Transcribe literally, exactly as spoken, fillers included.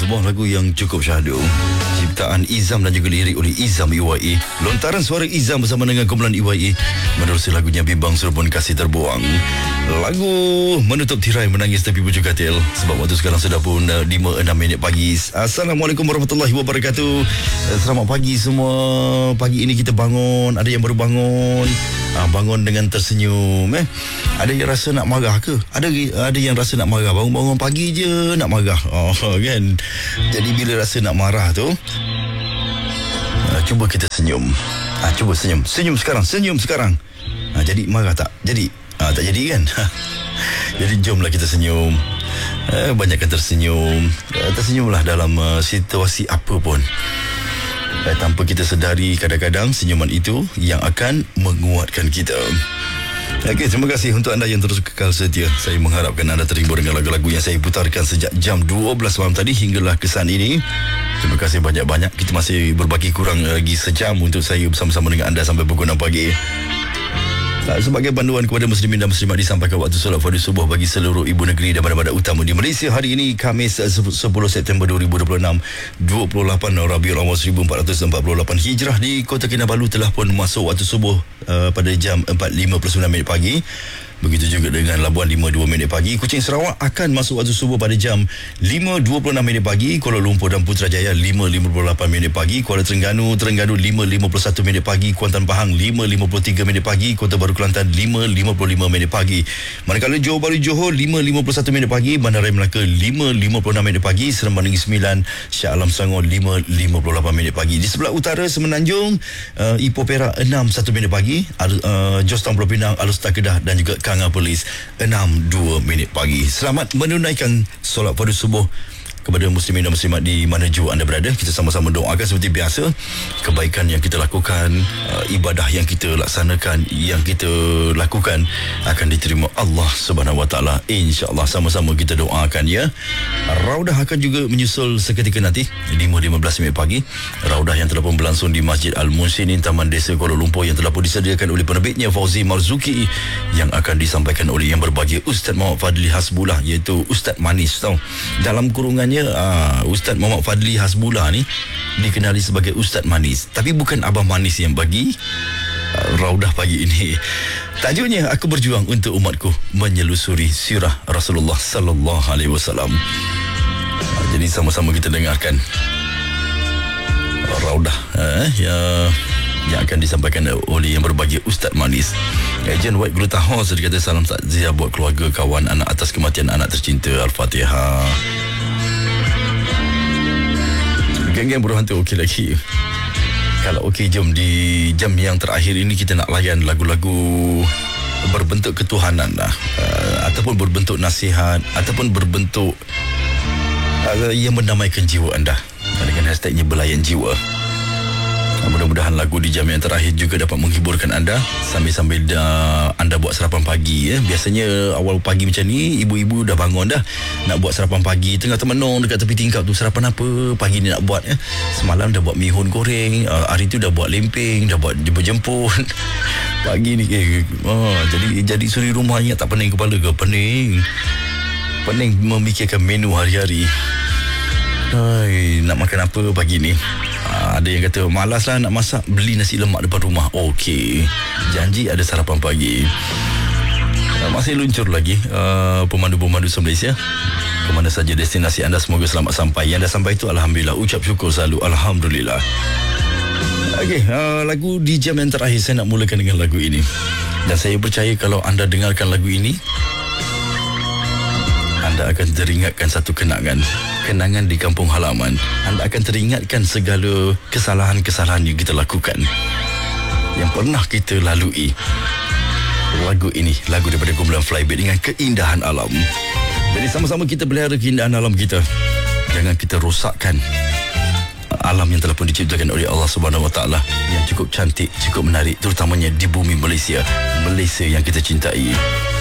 Sebuah lagu yang cukup syahdu, ciptaan Izam dan juga lirik oleh Izam E Y A. Lontaran suara Izam bersama dengan kumpulan E Y A menerusi lagunya Bimbang Serpun Kasih Terbuang. Lagu menutup tirai Menangis Tepi Bujur Katil. Sebab waktu sekarang sudah pun uh, lima enam minit pagi. Assalamualaikum warahmatullahi wabarakatuh. uh, Selamat pagi semua. Pagi ini kita bangun. Ada yang baru bangun, uh, bangun dengan tersenyum eh. Ada yang rasa nak marah ke? Ada ada yang rasa nak marah. Bangun-bangun pagi je nak marah. Oh kan. Jadi bila rasa nak marah tu, uh, cuba kita senyum. uh, Cuba senyum. Senyum sekarang. Senyum sekarang. uh, Jadi marah tak? Jadi uh, tak jadi kan? Jadi jomlah kita senyum. uh, Banyakkan tersenyum. uh, Tersenyumlah dalam uh, situasi apa pun. uh, Tanpa kita sedari, kadang-kadang senyuman itu yang akan menguatkan kita. Okey, terima kasih untuk anda yang terus kekal setia. Saya mengharapkan anda terhibur dengan lagu-lagu yang saya putarkan sejak jam dua belas malam tadi hinggalah kesan ini. Terima kasih banyak-banyak. Kita masih berbagi kurang lagi sejam untuk saya bersama-sama dengan anda sampai pukul enam pagi. Sebagai panduan kepada muslimin dan muslimat disampaikan waktu solat fardu subuh bagi seluruh ibu negeri dan bandar-bandar utama di Malaysia hari ini, Khamis sepuluh September dua ribu dua puluh enam, dua puluh lapan Rabiul Awal seribu empat ratus empat puluh lapan Hijrah. Di Kota Kinabalu telah pun masuk waktu subuh uh, pada jam empat lima puluh sembilan minit pagi. Begitu juga dengan Labuan lima dua minit pagi. Kuching Sarawak akan masuk waktu subuh pada jam lima dua puluh enam minit pagi. Kuala Lumpur dan Putrajaya lima lima puluh lapan minit pagi. Kuala Terengganu, Terengganu lima lima puluh satu minit pagi. Kuantan Pahang lima lima puluh tiga minit pagi. Kota Baru Kelantan lima lima puluh lima minit pagi. Manakala Johor Bahru Johor lima lima puluh satu minit pagi. Bandaraya Melaka lima lima puluh enam minit pagi. Seremban Negeri Sembilan, Shah Alam Selangor lima lima puluh lapan minit pagi. Di sebelah utara Semenanjung, uh, Ipoh Perak enam satu minit pagi. uh, Jos Town Pulau Pinang, Alustar Kedah dan juga Kanga Perlis enam dua minit pagi. Selamat menunaikan solat fardu subuh kepada muslimin dan muslimat di mana jua anda berada. Kita sama-sama doakan seperti biasa kebaikan yang kita lakukan, uh, ibadah yang kita laksanakan, yang kita lakukan akan diterima Allah Subhanahu Wa Taala, insya-Allah. Sama-sama kita doakan ya. Raudah akan juga menyusul seketika nanti lima lima belas minit pagi. Raudah yang telah pun berlangsung di Masjid Al-Munsinin, Taman Desa Kuala Lumpur, yang telah pun disediakan oleh penerbitnya Fauzi Marzuki, yang akan disampaikan oleh yang berbahagia Ustaz Muhammad Fadli Hasbullah, iaitu Ustaz Manis tau. Dalam kurungannya Uh, Ustaz Muhammad Fadli Hasbullah ni dikenali sebagai Ustaz Manis, tapi bukan Abang Manis yang bagi uh, Raudah pagi ini. Tajuknya, Aku Berjuang Untuk Umatku Menyelusuri Sirah Rasulullah Sallallahu Alaihi Wasallam. uh, Jadi sama-sama kita dengarkan Raudah uh, ya, yang akan disampaikan oleh yang berbahagia Ustaz Manis. Ejen White Glutahor sedikit kata salam takziah buat keluarga, kawan, anak atas kematian anak tercinta. Al-Fatihah. Geng-geng buruh hantu okey lagi. Kalau okey, jom di jam yang terakhir ini kita nak layan lagu-lagu berbentuk ketuhanan lah, uh, ataupun berbentuk nasihat, ataupun berbentuk uh, yang mendamaikan jiwa anda dengan hashtagnya Belayan Jiwa. Mudah-mudahan lagu di jam yang terakhir juga dapat menghiburkan anda sambil-sambil dah anda buat sarapan pagi ya. Biasanya awal pagi macam ni ibu-ibu dah bangun dah nak buat sarapan pagi, tengah termenung dekat tepi tingkap tu, sarapan apa pagi ni nak buat ya. Semalam dah buat mihun goreng, uh, hari tu dah buat lempeng, dah buat jemput-jemput. Pagi ni eh, oh, jadi jadi suri rumah ingat tak pening kepala ke? Pening. Pening memikirkan menu hari-hari. Hai, nak makan apa pagi ni? Uh, ada yang kata malaslah nak masak, beli nasi lemak depan rumah. Okey, janji ada sarapan pagi. uh, Masih luncur lagi uh, pemandu-pemandu se-Malaysia ke mana saja destinasi anda, semoga selamat sampai. Yang dah sampai itu Alhamdulillah, ucap syukur selalu Alhamdulillah. Okey, uh, lagu di jam yang terakhir saya nak mulakan dengan lagu ini. Dan saya percaya kalau anda dengarkan lagu ini, anda akan teringatkan satu kenangan. Kenangan di kampung halaman. Anda akan teringatkan segala kesalahan-kesalahan yang kita lakukan, yang pernah kita lalui. Lagu ini, lagu daripada kumpulan Flybeat dengan keindahan alam. Jadi sama-sama kita pelihara keindahan alam kita. Jangan kita rosakkan alam yang telah pun diciptakan oleh Allah Subhanahu Wa Taala, yang cukup cantik, cukup menarik, terutamanya di bumi Malaysia. Malaysia yang kita cintai.